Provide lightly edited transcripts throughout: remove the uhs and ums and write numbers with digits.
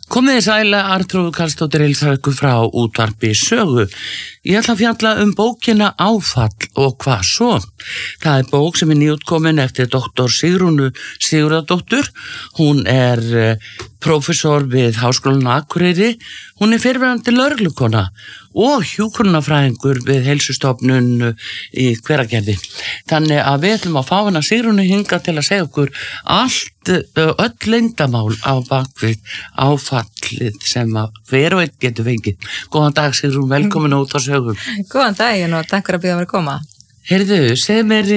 Komið þið sæla, Arnþrúður Karlsdóttir heilsar ykkur frá útvarpi Sögu. Ég ætla að fjalla bókina Áfall og hvað svo. Það bók sem nýútkomin eftir doktor Sigrúnu Sigurðardóttur. Hún prófessor við Háskólann á Akureyri. Hún fyrrverandi lögreglukona og hjúkrunarfræðingur við heilsustofnun í Hveragerði. Þannig að við ætlum að fá hana Sigrúnu hingað til að segja okkur öll leyndamál á bakvið áfallið sem að hver og einn getur fengið. Góðan dag Sigrún, velkomin út á Sögu. Góðan daginn og takk fyrir að bjóða mér að koma. Heyrðu, segð mér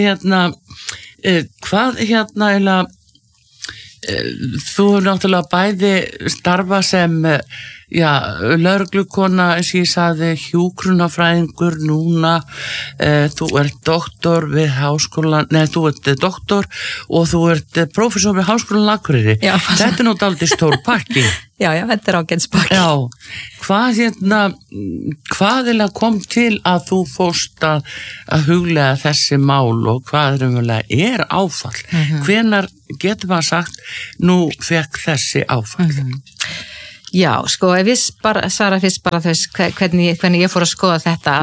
hvað þú hefur náttúrulega bæði starfa sem lögreglukona, eins og ég sagði, hjúkrunarfræðingur núna, þú ert doktor við Háskólann, þú ert doktor og þú ert prófessor við Háskólann á Akureyri. Þetta nú dálítið stór pakki. Já, þetta ágætspakki. Já, hvað kom til að þú fórst að huglega þessi mál og hvað áfall? Hvenær getur maður sagt, nú fekk þessi áfall? Já, sko, ef ég svara fyrst bara þess hvernig ég fór að skoða þetta,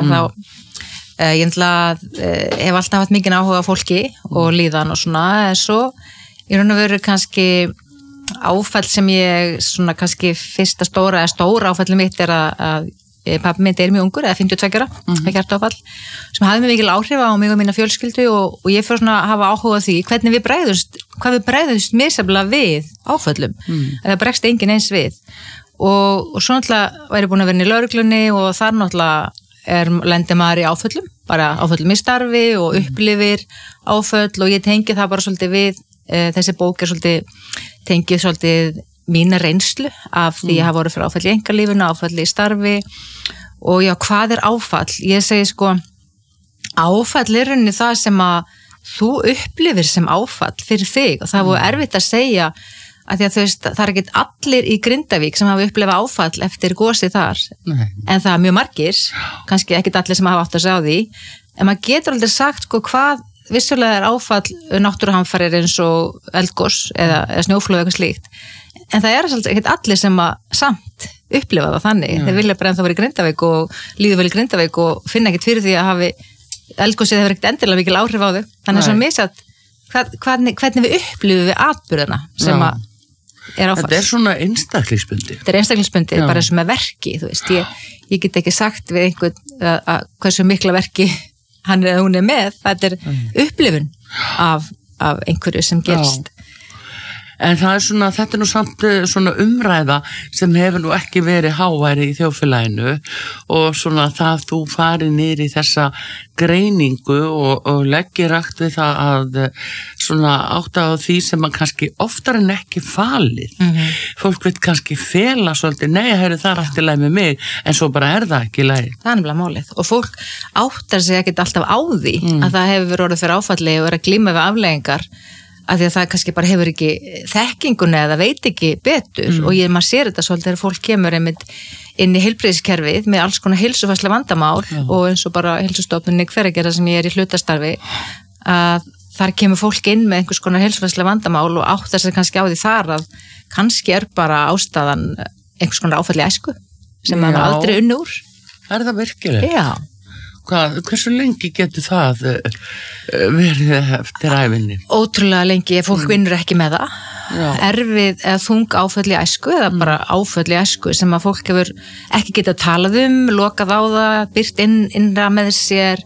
þá ég hef alltaf haft mikinn áhuga á fólki og líðan og svona, en svo í raun og veru kannski áfall sem ég svona kannski fyrsta stóra áfallið mitt að pappi minn mjög ungur, eða 52 með hjartaáfall, sem hafði mig mikil áhrif á mig og mína fjölskyldu og ég fór svona að hafa áhuga á því hvernig hvað við bregðust misjafnlega við áföllum, það bregst enginn eins við og svo náttúrulega væri búin að vera í lögreglunni og þar náttúrulega lendir maður í áföllum, bara áföllum í starfi og upplifir áföll og ég tengi það bara svolítið við þessi bók tengið svolítið mína reynslu af því að hafa voru fyrir áfall í einkalífinu, áfall í starfi og já, hvað áfall? Ég segi sko, áfall rauninni það sem að þú upplifir sem áfall fyrir þig og það voru erfitt að segja að því að þú veist, það ekki allir í Grindavík sem hafa upplifað áfall eftir gosið þar, en það mjög margir, kannski ekki allir sem hafa átt að segja á því, en maður getur aldrei sagt sko hvað vissulega áfall náttúruhamfarir eins og eldgos eða snjóflóð eitthvað slíkt, en það ekkert allir sem að samt upplifa það þannig, þeir vilja bara ennþá vera í Grindavík og líður vel í Grindavík og finna ekkert fyrir því að hafi eldgosið hefur ekkert endilega mikil áhrif á þau, þannig að svona misjafnt hvernig við upplifum við atburðina sem að áfall. Þetta svona einstaklingsbundið. Þetta einstaklingsbundið, bara sem að verki, þú veist, ég get ekki sagt við einhvern að hversu mikla verki hún með, þetta upplifun af einhverju sem gerst. En þetta nú samt svona umræða sem hefur nú ekki verið háværi í þjóðfélaginu og svona það þú farið niður í þessa greiningu og leggir rækt við það að svona átta á því sem man kannski oftar en ekki falið. Fólk veit kannski fela svolítið, nei, það allt í lagi með mig, en svo bara það ekki í lagi. Það nefnilega málið og fólk áttar sig ekkert alltaf á því að það hefur verið orðið fyrir áfalli og verið að glíma við afleiðingar af því að það kannski bara hefur ekki þekkinguna eða veit ekki betur og maður sér þetta svolítið þegar fólk kemur einmitt inn í heilbrigðiskerfið með alls konar heilsufarslega vandamál og eins og bara heilsustofnunni Hveragerða sem ég í hlutastarfi að þar kemur fólk inn með einhvers konar heilsufarslega vandamál og áttar sig kannski á því þar að kannski bara ástæðan einhvers konar áfalli æsku sem maður aldrei unni úr. Það virkilega? Já. Hversu lengi getur það verið eftir ævinni? Ótrúlega lengi, fólk vinnur ekki með það erfið eða þung áföll í æsku eða bara áföll í æsku sem að fólk hefur ekki getað talað lokað á það, byrt innra með sér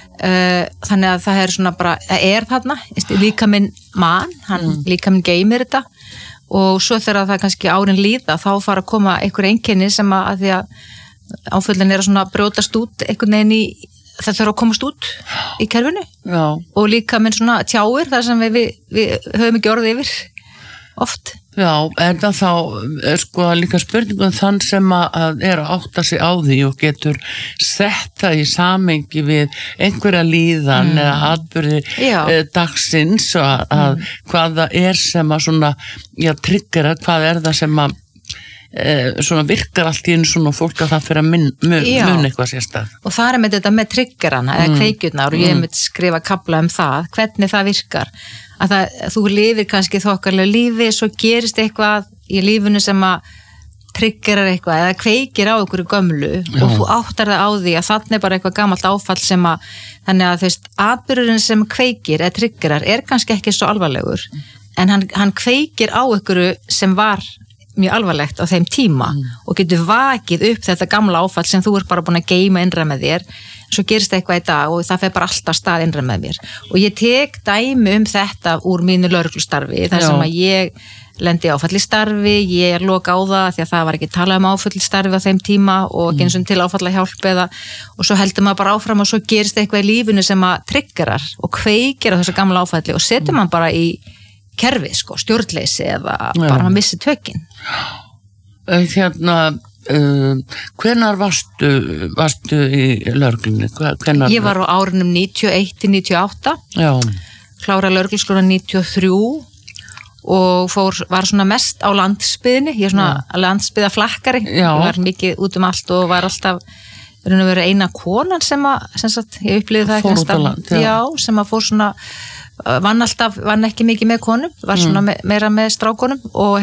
þannig að það svona bara, það þarna líkaminn líkaminn geymir þetta og svo þegar það kannski árin líða þá fara að koma einhver einkenni sem að því að áföllin svona brjótast út einhvern veginn það þarf að komast út í kerfinu og líkaminn svona tjáir þar sem við höfum ekki orðið yfir oft. Já, en það þá sko líka spurningum þann sem að átta sig á því og getur sett það í samhengi við einhverja líðan eða atburði dagsins að hvað það sem að svona tryggera, hvað það sem að svona virkar allt í einu svona fólk að það fyrir að mun eitthvað sérstæð. Og það með þetta með triggerana eða kveikjurnar og ég myndi skrifa kafla það, hvernig það virkar. Að þú lifir kannski þokkarlega lífi, svo gerist eitthvað í lífinu sem að triggerar eitthvað eða kveikir á einhverju gömlu og þú áttar það á því að þannig bara eitthvað gamalt áfall sem að, þannig að þú veist, atburðurinn sem kveikir eða triggerar kannski ekki svo alvarlegur en hann kveikir á einhverju sem var mjög alvarlegt á þeim tíma og getur vakið upp þetta gamla áfall sem þú bara búin að geyma innra með þér, svo gerist eitthvað í dag og það fer bara alltaf stað innra með mér og ég tek dæmi þetta úr mínu lögreglustarfi, þar sem að ég lendi áfall í starfi, ég loka á það því að það var ekki talað áfall í starfi á þeim tíma og ekki eins og til áfalla hjálp og svo heldur maður bara áfram og svo gerist eitthvað í lífinu sem að triggerar og kveikir á þessu gamla áfalli og setur maður bara í kerfi, sko, stjórnleysi eða bara maður missi tökin. Hvenær varstu í lögreglunni? Ég var á árunum 91-98 klára lögregluskólann 93 og var svona mest á landsbyðinni, ég svona landsbyðaflakkari, ég var mikið út allt og var alltaf eina konan sem sagt, ég upplýði það fór út á land, sem að fór svona vann ekki mikið með konum, var svona meira með strákonum og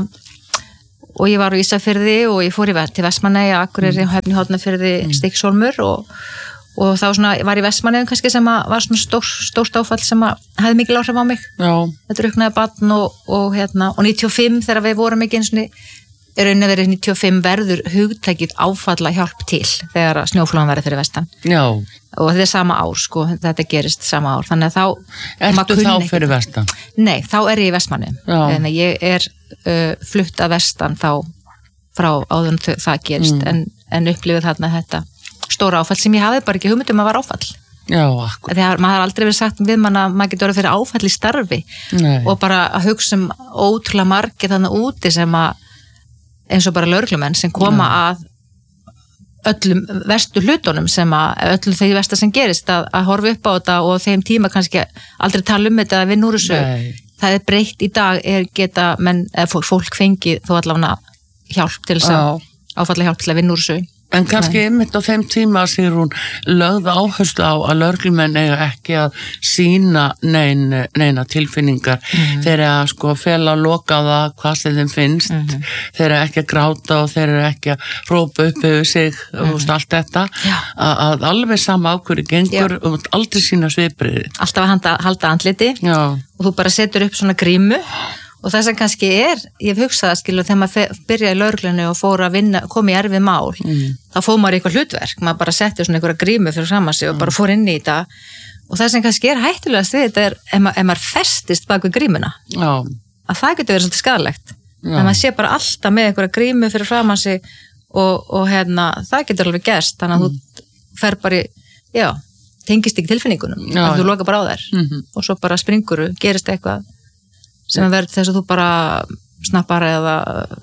og ég var á Ísafirði og ég fór til Vestmannaeyja, Akureyri, Höfni, Hornafirði, Stykkishólmur og þá svona var í Vestmannaeyjum kannski sem að var svona stórt áfall sem að hefði mikil áhrif á mig. Þetta drukknaði barn og 95 þegar við vorum ekki eins og raunin verið 95 verður hugtækið áfalla hjálp til þegar snjóflóðan verið fyrir vestan. Og þetta sama ár, sko, þetta gerist sama ár, þannig að þá Ertu þá fyrir vestan? Nei, þá ég í Vestmannaeyjum. Þannig að ég flutt að vestan þá frá áður það gerist en upplifið þarna þetta stóra áfall sem ég hafði bara ekki hugmynd að var áfall. Akkurat. Þegar maður har aldrei verið sagt við mann að maður getur verið fyrir áfall í starfi og bara að hugsa ótrúlega margir þannig úti sem að eins og bara lögreglumenn sem koma að öllum verstu hlutunum sem að öllum þeir versta sem gerist að horfa upp á þetta og þeim tíma kannski aldrei tala þetta að vinna úr þessu. Það breytt í dag geta menn, fólk fengið þó allavega hjálp til þess að áfalla hjálp til að vinna úr þessu. En kannski einmitt á þeim tíma segir hún lögð áherslu á að lögreglumenn eiga ekki að sýna neina tilfinningar þeir að sko fela og loka á það hvað sem þeim finnst þeir ekki að gráta og þeir ekki að rópa upp yfir sig allt þetta að alveg sama ákvöru gengur og aldrei sína svipriði. Alltaf að halda andliti og þú bara setur upp svona grímu og það sem kannski ég hef hugsað þegar maður byrjaði í lögreglunni og fór að vinna, kom í erfið mál þá fór maður í eitthvað hlutverk, maður bara setti svona einhverja grímu fyrir saman sig og bara fór inn í þetta og það sem kannski hættulegast við þetta ef maður festist bak við grímuna að það getur verið svolítið skaðlegt að maður sé bara alltaf með einhverja grímu fyrir saman sig og það getur alveg gerst, þannig að þú fer bara tengist ekki tilfinningunum að þú loka bara á þær og svo bara springuru, gerist eitthvað sem verður þess að þú bara snappar eða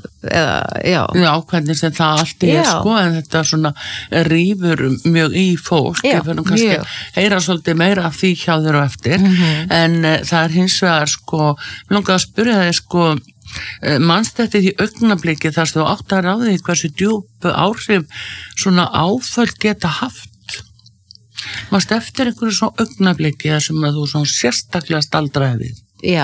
hvernig sem það allt sko en þetta svona rýfur mjög í fólk ég fyrir kannski heyra svolítið meira af því hjá þér og eftir en það hins vegar sko langar að spyrja þig sko manst þetta í augnabliki þar sem þú áttar á því hversu djúpu áhrif svona áföll geta haft manst eftir einhverju svona augnabliki þar sem að þú svona sérstaklega staldraði við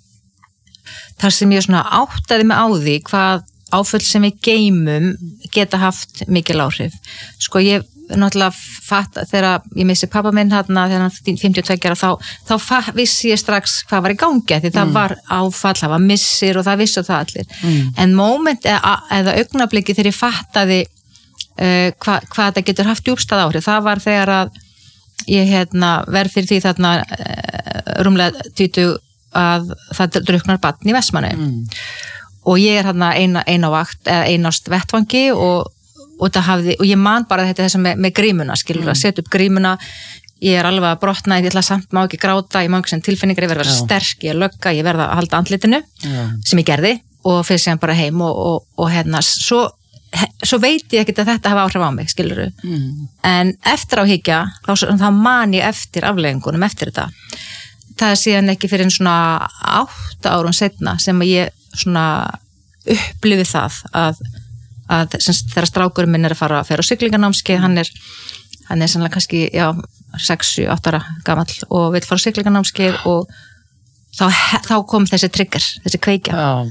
þar sem ég svona áttaði mig á því hvað áföll sem við geymum geta haft mikil áhrif. Sko ég náttúrulega fatta þegar ég missi pappa minn þarna þegar hann 52 þá vissi ég strax hvað var í gangi því það var áfall, það var missir og það vissu það allir. En moment eða augnabliki þegar ég fattaði hvað þetta getur haft djúpstæð áhrif, það var þegar að ég verð fyrir því þarna rúmlega 20 að það drukknar barn í Vestmannaeyjum og ég þarna eina vakt eða einast vettvangi og ég man bara þetta með grímuna skilur að setja upp grímuna ég alveg að brotna, ég ætla samt má ekki gráta ég má ekki sem tilfinningar, ég verð að vera sterk ég lögga, ég verð að halda andlitinu sem ég gerði og fyrir síðan bara heim og svo veit ég ekki að þetta hafa áhrif á mig skiluru en eftir á hyggja þá man ég eftir afleiðingunum eftir þetta það síðan ekki fyrir svona 8 árum setna sem ég svona upplifi það að þegar strákurinn minn að fara á siglinganámskeið hann er sannlega kannski 6-8 ára gamall og vill fara á siglinganámskeið og þá kom þessi trigger, þessi kveikja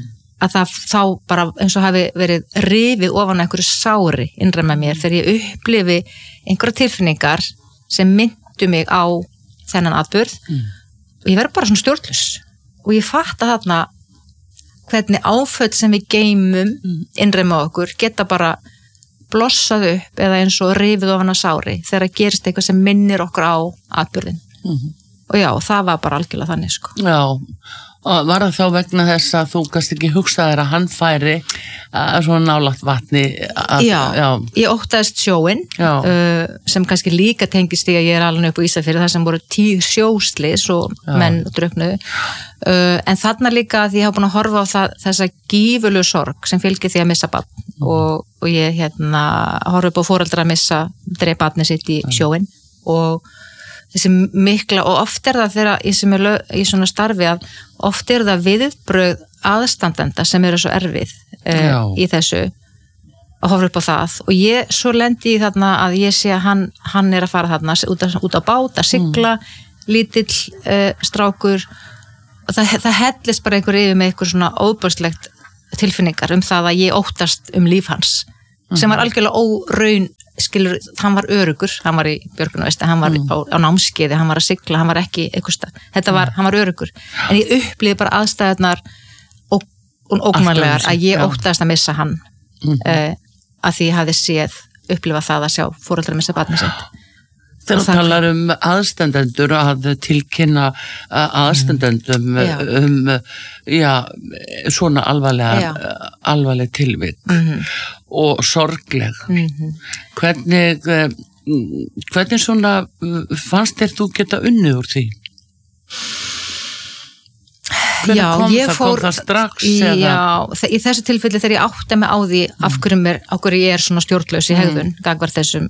að það þá bara eins og hafi verið rifið ofan einhverju sári innra með mér þegar ég upplifi einhverja tilfinningar sem myndu mig á þennan atburð og ég verð bara svona stjórnlaus og ég fatta þarna hvernig áföll sem við geymum innra með okkur geta bara blossað upp eða eins og rifið ofan á sári þegar það gerist eitthvað sem minnir okkur á atburðin og já, það var bara algjörlega þannig sko. Já, og var það þá vegna þess að þú kannski ekki hugsaðir að hann færi svona nálægt vatni já, ég óttaðist sjóinn sem kannski líka tengist í að ég alveg upp á Ísafirði þar sem voru 10 sjóslys og menn drukknuðu en þarna líka því ég hafa búin að horfa á þessa gífurlegu sorg sem fylgir því að missa barn og ég horfa upp á foreldra að drepa barnið sitt í sjóinn og þessi mikla og oft það þegar ég sem í svona starfi að oft það viðbrögð aðstandenda sem eru svo erfið í þessu að horfa upp á það og ég svo lendi í þarna að ég sé að hann að fara þarna út á bát að sigla lítill strákur og það hellist bara einhver yfir með einhver svona óbúrslegt tilfinningar það að ég óttast líf hans sem var algjörlega óraun skilur, hann var öruggur, hann var í Björgunarvesti, hann var á námskeiði, hann var að sigla, hann var ekki eitthvað, hann var öruggur en ég upplýði bara aðstæðunar og ógnvænlegar að ég óttaðist að missa hann að því ég hafði séð upplifað það að sjá foreldrar missa barnið sitt Þegar þú talar aðstandendur að tilkynna aðstandendum svona alvarleg tilvik og sorgleg. Hvernig svona fannst þér þú geta unnið úr því? Hvernig kom það strax? Í þessu tilfelli þegar ég átti mig á því af hverju ég svona stjórnlaus í hegðun gagnvart þessu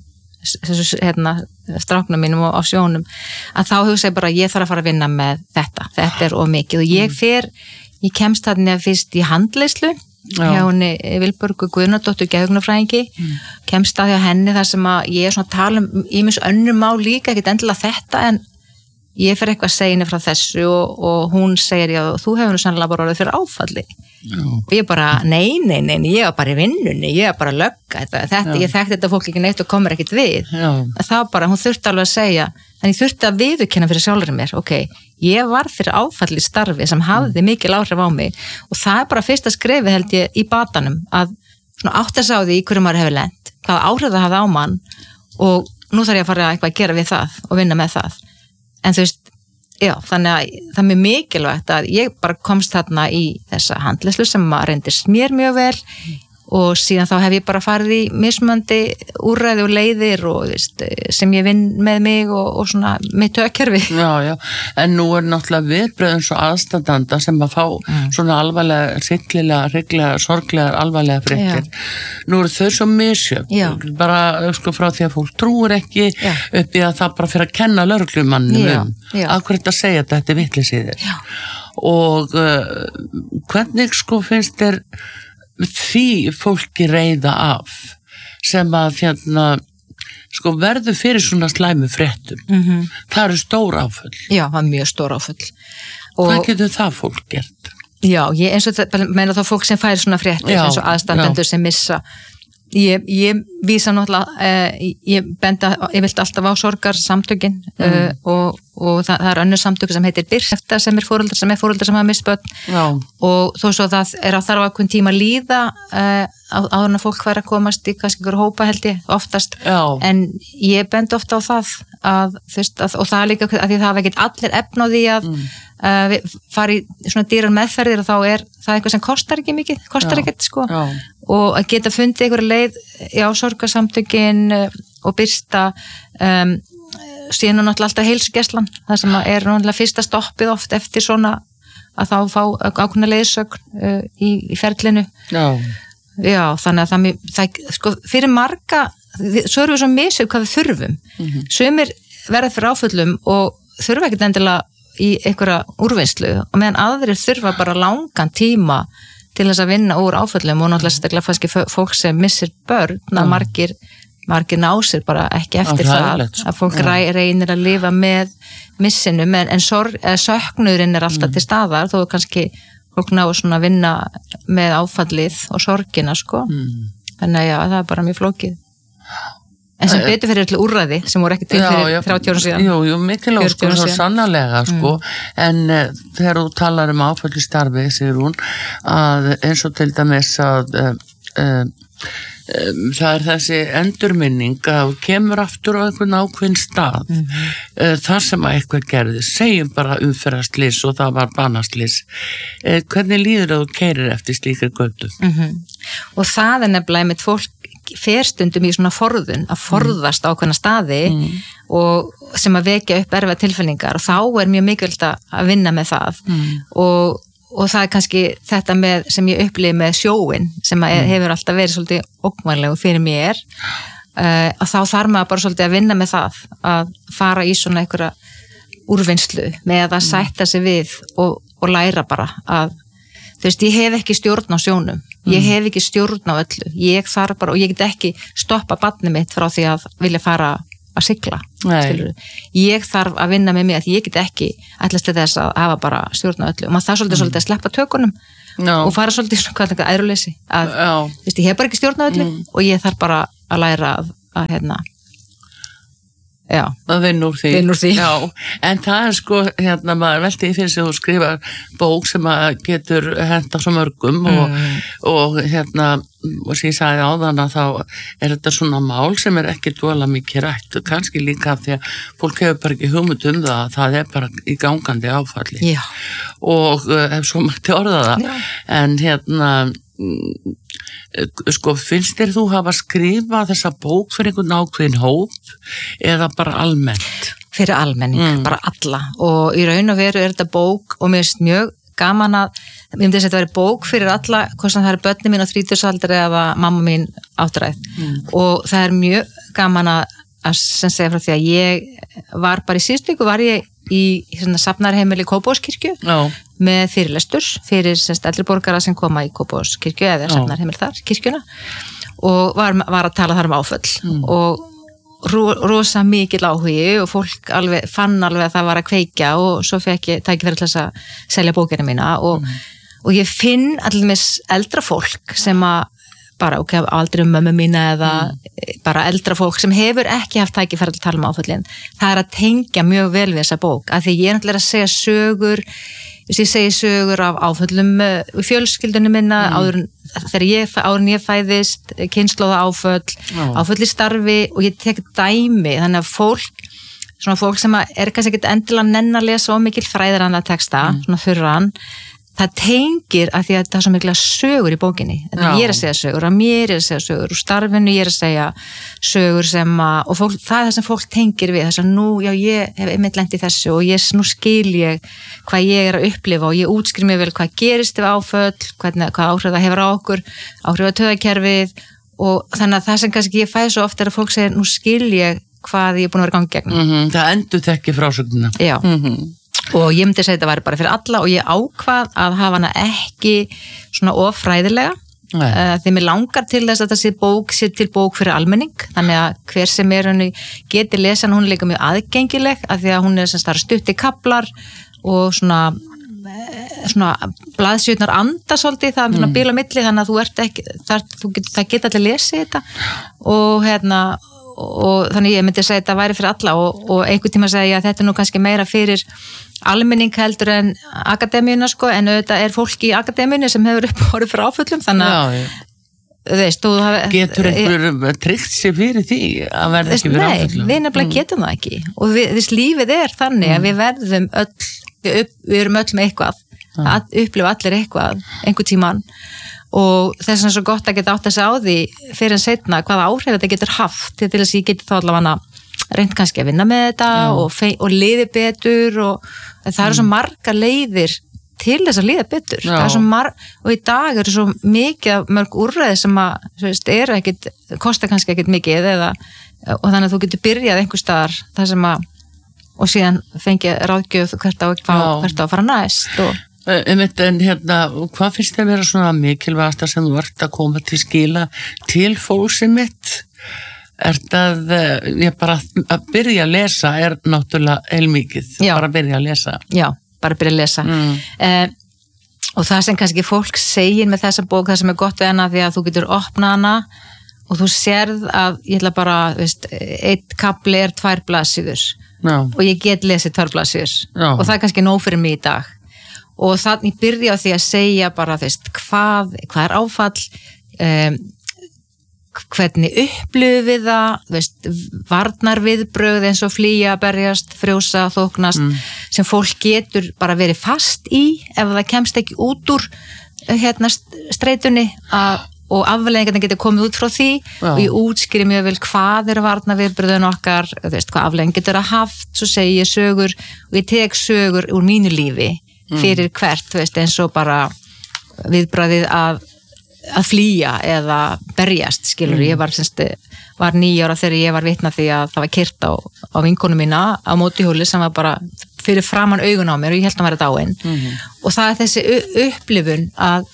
stráknum mínum og á sjónum að þá hugsa ég bara að ég þarf að fara að vinna með þetta er of mikið og ég kemst þarna fyrst í handleiðslu hjá henni Vilborgu Guðnadóttur geðhugnarfræðingi kemst að hjá henni þar sem að ég er svona að tala ýmis önnur mál líka, ekkert endilega þetta en ég fer eitthvað að segja henni frá þessu og hún segir já, þú hefur nú sannlega bara orðið fyrir áfalli og ég bara, nei, ég var bara í vinnunni, ég var bara að lögga þetta, ég þekkti þetta fólk ekki neitt og komur ekkert við það bara, hún þurfti alveg að segja en ég þurfti að viðurkenna fyrir sjálfur mér ég var fyrir áfalli starfi sem hafði mikil áhrif á mig og það er bara fyrsta skrefi held ég í batanum að svona átt að sá því í hverju maður hefur lent hvaða áhrif það hafði á mann og nú þarf ég að fara eitthvað að gera við það og vinna með það en þú veist, já, þannig að það er mjög mikilvægt að ég bara komst þarna í þessa handleiðslu sem reyndist mér mjög vel og síðan þá hef ég bara farið í mismunandi úrræði og leiðir og veist, sem ég vinn með mig og svona mitt tökkerfi. Já, en nú er náttúrulega viðbröðum svo aðstandanda sem að fá svona alvarlega, hryllilega, sorglegar, alvarlega fréttir. Nú eru þau svo misjöfn, bara sko frá því að fólk trúir ekki upp í að það bara fyrir að kenna lögreglumannum af hverju þetta segja að þetta er vitleysið og hvernig sko finnst þér því fólki reiða af sem að sko verður fyrir svona slæmu fréttum það eru stór áföll Já, það er mjög stór áföll Hvað getur það fólk gert? Já, ég eins og það meina þá fólk sem fær svona fréttir eins og aðstandendur sem missa ég vísa náttúrulega ég vilt alltaf á sorgarsamtökin og það er önnur samtök sem heitir Birta sem er foreldrar sem hafa misst börn og þó svo það er að þarf ákveðin tíma að líða áður en fólk hver að komast í kannski ykkur hópa held ég oftast en ég bendi ofta á það að og það er líka að því það hafa ekkert allir efn á því að fara í svona dýrar meðferðir og þá er það eitthvað sem kostar ekki mikið, kostar ekkert sko og að geta fundið einhverja leið í sorgarsamtökin og Birta síðan náttúrulega alltaf heilsugæslan það sem er náttúrulega fyrsta stoppið oft eftir svona að þá fá ákveðna leiðsögn í ferlinu Já, þannig að það sko fyrir marga, svo erum við svo misjöfn hvað við þurfum sumir verða fyrir áföllum og þurfa ekkert endilega í einhverja úrvinnslu og meðan aðrir þurfa bara langan tíma til þess að vinna úr áföllum og náttúrulega staklega kannski fólk sem missir börn að margir ná sér bara ekki eftir það að fólk reynir að lifa með missinum en söknuðurinn er alltaf til staðar þó kannski fólk náðu svona að vinna með áfallið og sorgina sko. Þannig að já, það bara mjög flókið. En sem betur fyrir til úrræði sem voru ekki til fyrir 30 ára síðan. Jú, mikilvæg sko, svo sannarlega sko, en þegar þú talar áfalli starfi, Sigrún, að eins og til dæmis að það þessi endurminning að kemur aftur á einhvern ákveðin stað þar sem að eitthvað gerði, segjum bara umferðarslys og það var banaslys, hvernig líður þú keyrir eftir slíkri götu? Og það nefnilega mitt fólk fer stundum í svona forðun að forðast ákveðna staði og sem að vekja upp erfiðar tilfinningar og þá mjög mikilvægt að vinna með það og það kannski þetta með sem ég upplifi með sjóin sem hefur alltaf verið svolítið ógnvænlegu fyrir mér og þá þarf maður bara svolítið að vinna með það að fara í svona einhverja úrvinnslu með að sætta sig við og læra bara að þú veist, ég hef ekki stjórn á sjónum, ég hef ekki stjórn á öllu, ég þarf bara, og ég get ekki stoppa barnið mitt frá því að vilja fara að sigla, ég þarf að vinna með mig að ég get ekki ætlast til þess að hafa bara stjórn á öllu og maður þarf svolítið að sleppa tökunum og fara svolítið svona hvað æðruleysi að, þú veist, ég hef bara ekki stjórn á öllu og ég þarf bara að læra að að vinna úr því. Já, en það sko, maður velti í fyrir sig og skrifa bók sem að getur henta svo mörgum og og sem ég sagði áðan að þá þetta svona mál sem ekki dvoðalega mikið rætt, kannski líka því að fólk hefur bara ekki hugmynd það bara í gangandi áfalli. Já. Og ef svo mætti orða það, en sko, finnst þér þú hafa skrifað þessa bók fyrir einhvern ákveðin hóp eða bara almennt? Fyrir almenning, bara alla og í raun og veru þetta bók og mér finnst mjög gaman að ég myndi að þetta veri bók fyrir alla hvort sem það börnin mín á 30-aldri eða mamma mín áttræð og það mjög gaman að sem segja frá því að ég var bara í síðustu viku var ég í safnarheimili Kópavogskirkju með fyrirlestur fyrir eldri borgara sem koma í Kópavogskirkju eða safnarheimili þar, kirkjuna og var að tala þar áföll og rosa mikill áhugi og fólk fann alveg að það var að kveikja og svo fekk ég tækifæri til þess að selja bókina mína og ég finn allir eldra fólk sem að bara, aldrei mömmu mína eða bara eldra fólk sem hefur ekki haft tækifæri til að tala áföllin, það að tengja mjög vel við þessa bók, af því ég náttúrulega að segja sögur, ég segi sögur af áföllum í fjölskyldunum minna áður en ég fæðist, kynslóða áföll í starfi og ég tek dæmi, þannig að svona fólk sem kannski ekki endilega nenn að lesa of mikil fræðiranna texta, svona þurran það tengir að því að það er svo mikla sögur í bókinni, ég að segja sögur að mér að segja sögur, úr starfinu ég að segja sögur sem og fólk, það það sem fólk tengir við, þess að nú ég hef einmitt lent í þessu og nú skil ég hvað ég að upplifa og ég útskýr mér vel hvað gerist ef áföll, hvað áhrif það hefur á okkur, áhrif á taugakerfið og þannig að það sem kannski ég fæ svo oft að fólk segir nú skil ég hvað ég er búin að vera gangi gegn. Það endurtekki frásögnina. Já. Og ég myndi segja þetta væri bara fyrir alla og ég ákvað að hafa hana ekki svona offræðilega því mér langar til þess að þetta sé til bók fyrir almenning, þannig að hver sem henni geti lesa hún líka mjög aðgengileg af því að hún stutt í kaflar og svona blaðsjötnar anda svolítið, það svona bíl á milli þannig að þú ert ekki, það geta allir lesið þetta og þannig ég myndi segja að þetta væri fyrir alla og einhvern tíma segja að þetta nú kannski meira fyrir almenning heldur en akademíuna sko, en auðvitað fólk í akademíunni sem hefur orðið fyrir áföllum þannig að getur einhver tryggt sér fyrir því að verða ekki fyrir áföllum? Nei, við nefnilega getum það ekki og þess lífið þannig að við verðum við erum öll með eitthvað að upplifa allir eitthvað einhvern tímann og þess að svo gott að geta átt að segja á því fyrir en setna hvaða áhrif þetta getur haft til þess að ég geti þá allavega reynd kannski að vinna með þetta og liði betur og það eru svo margar leiðir til þess að liða betur og í dag eru svo mikið mörg úrræði sem að kosta kannski ekkit mikið og þannig að þú getur byrjað einhvers staðar þar sem að og síðan fengið ráðgjöf hvert á að fara næst En hvað finnst þér að vera svona mikilvægast sem þú ert að koma til skila til fólksið mitt? Ég bara að byrja að lesa náttúrulega heilmikið, bara að byrja að lesa. Já, bara að byrja að lesa. og það sem kannski fólk segir með þessa bók, það sem gott við hana því að þú getur opnað hana og þú sérð að ég ætla bara, eitt kapli 2 blaðsíður og ég get lesið 2 blaðsíður og það kannski nóg fyrir mig í dag og þannig byrja á því að segja bara, hvað áfall, hvernig upplifum við það, varnarviðbrögð eins og flýja, berjast, frjósa, þóknast, sem fólk getur bara verið fast í ef það kemst ekki út úr streitunni og afleiðingarnir getur komið út frá því og ég útskýri mjög vel hvað varnarviðbrögðin okkar, hvað afleiðingar getur að haft, svo segi ég sögur og ég tek sögur úr mínu lífi fyrir hvert, eins og bara viðbragðið að flýja eða berjast, skilur, ég var 9 ára þegar ég var vitna því að það var keyrt á vinkonu mína á mótihjóli sem var bara fyrir framan augun á mér og ég held að vera dáin og það þessi upplifun að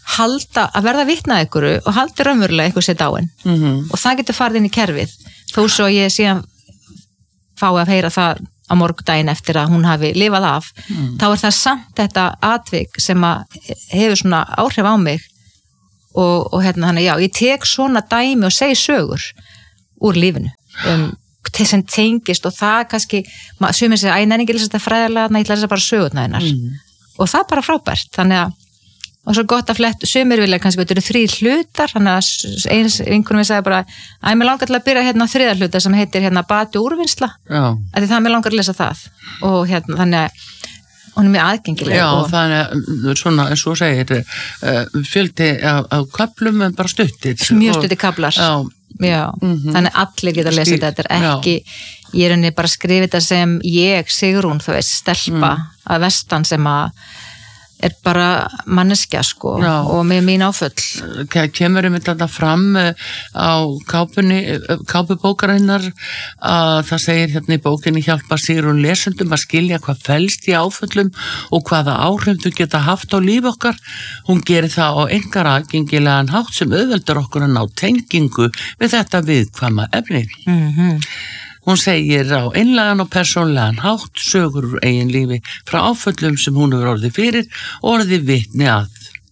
verða vitna að ykkur og halda raunverulega ykkur sér dáin og það getur farið inn í kerfið þó svo ég síðan fái að heyra það á morgundaginn eftir að hún hafi lifað af þá það samt þetta atvik sem að hefur svona áhrif á mig og þannig ég tek svona dæmi og segi sögur úr lífinu sem tengist og það kannski sumir segja, nenningi lesa þetta fræðarlega ég lesa bara sögurnar hennar og það bara frábært, þannig að og svo gott að flett, sumir vilja kannski þetta eru 3 hlutar, þannig að eins vinkunum við sagði bara, mér langar til að byrja á 3. hluta sem heitir bati og úrvinnsla af því það mér langar að lesa það og þannig að hún mjög aðgengileg. Já, þannig svona, eins og segir, fjöldi af köflum en bara stuttir. Mjög stuttir kaflar. Já, þannig allir geta að lesa þetta, ekki, ég er bara að skrifa þetta sem ég, Sigrún, stelpa að vestan sem að er bara manneskja og með mín áföll. Kemur þetta fram á kápubókarinnar að það segir í bókinni hjálpa Sigrún lesendum að skilja hvað felst í áföllum og hvaða áhrif þau geta haft á líf okkar. Hún gerir það á engar aðgengilegan hátt sem auðveldur okkur að ná tengingu við þetta viðkvæma efni. Hún segir á einlægan og persónlegan hátt sögur úr eigin lífi frá áföllum sem hún hefur orðið fyrir og orðið vitni að.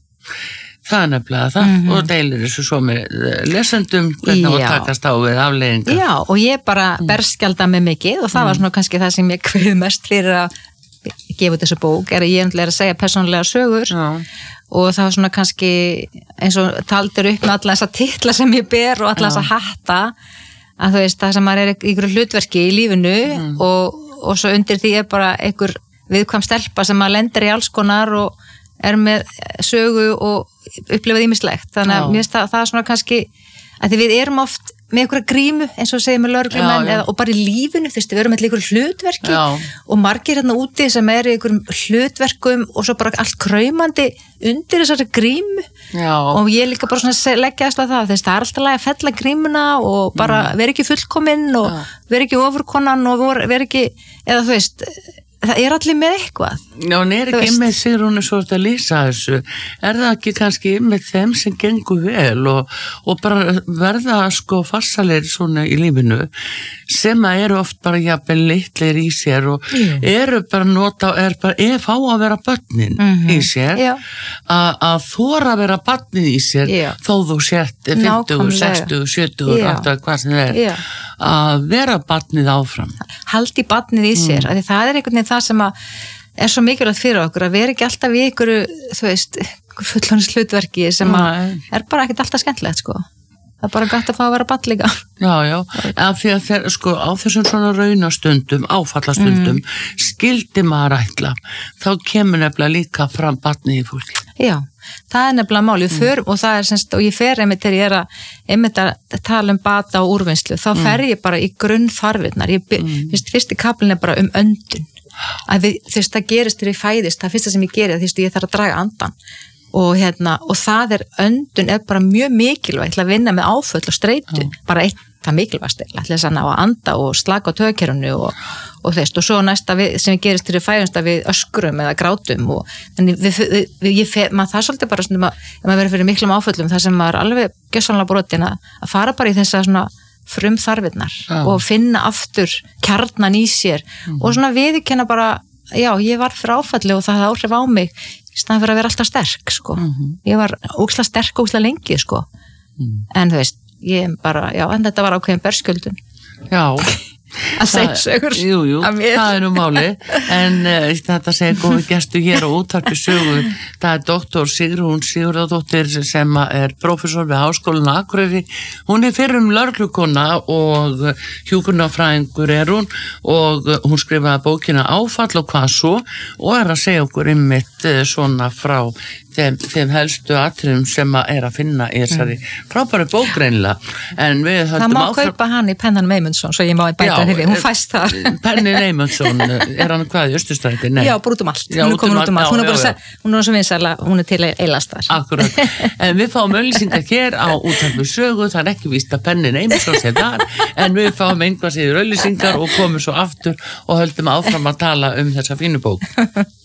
Það nefnilega það og deilir þessu svo með lesendum hvernig hún takast á við afleiðingar. Já, og ég bara berskjalda mig mikið og það var svona kannski það sem ég kveið mest fyrir að gefa út þessu bók, er að ég er að segja persónlega sögur og það var svona kannski eins og taldir upp með alla þessa titla sem ég ber og alla þessa hatta að það sem maður er ykkur hlutverki í lífinu og svo undir því er bara einhver viðkvæm stelpa sem maður lendir í alls konar og er með sögu og upplifað ýmislegt, þannig að mér finnst það er svona kannski að því við erum oft með einhverja grímu eins og segir með lögreglumenn og bara í lífinu, við erum með einhverju hlutverki og margir úti sem er í einhverjum hlutverkum og svo bara allt kraumandi undir þessari grímu og ég líka bara svona leggja aðsla það er alltaf að fella grímuna og bara vera ekki fullkominn og vera ekki ofurkonan og vera ekki, eða það er allir með eitthvað. Já, hún er ekki með Sigrúnu svo að lýsa þessu. Er það ekki kannski með þeim sem gengur vel og bara verða fassalegir svona í lífinu sem eru oft bara jafnvel litlir í sér og eru bara fá að vera börnin í sér að þora að vera barnið í sér þó þú sért 50, 60, 70 alltaf hvað sem það er að vera barnið áfram. Haldi barnið í sér, af því það er einhvern veginn það sem er svo mikilvægt fyrir okkur að vera ekki alltaf í ykkur, fullorðins hlutverki sem er bara ekkert alltaf skemmtilegt það er bara gott að fá að vera barn líka. Já, af því að á þessum svona raunastundum, áfallastundum skildi maður ætla, þá kemur nefnilega líka fram barnið í fólki. Já, það er nefnilega málið og það er semst, og ég fer einmitt þegar ég er að tala bata og úrvinnslu, þá fer ég bara í grunnþarfirnar. Fyrsti kaplinn er bara öndun. Að það gerist þegar ég fæðist, það fyrsta sem ég geri ég þarf að draga andan og það öndun er bara mjög mikilvægt til að vinna með áföll og streitu, bara það mikilvægast að ná að anda og slaka á taugakerfinu og svo næsta sem gerist þegar við fæðumst að við öskrum eða grátum og þannig maður það svolítið bara svona, ef maður verður fyrir miklum áföllum þar sem maður alveg gjörsamlega brotin að fara bara í þessa svona frumþarfirnar og finna aftur kjarnan í sér og svona viðurkenna bara, já, ég var fyrir áfalli og það áhrif á mig í staðan fyrir að vera alltaf sterk, sko. Ég var ógeðslega sterk, ógeðslega lengi, sko. En þú veist, ég bara, já, en þetta var ákveðin berskjöldun. Já. Að segja sögur jú, það nú máli en þetta segir góði gestu hér á útvarpi sögu, það doktor Sigrún Sigurðardóttir sem prófessor við Háskólann á Akureyri. Hún fyrrum lögreglukona og hjúkrunarfræðingur hún og hún skrifaði bókina Áfall og hvað svo og að segja okkur einmitt svona frá þeim helstu atriðum sem að finna í þessari frábæru bók greinilega. En við höldum áfram. Það má kaupa hann í Pennanum Eymundsson, svo ég má bæta því við, hún fæst þar. Pennin Eymundsson, hann hvað í Austurstræti? Nei. Já, bara út allt. Hún komin út allt. Hún svo vinsæla, hún til eilast þar. Akkurat. En við fáum auglýsingar hér á útvarpi sögu, það ekki víst að Pennin Eymundsson sé þar, en við fáum einhvað síður auglýsingar og komum svo aftur og höldum áfram að tala þessa fínu bók.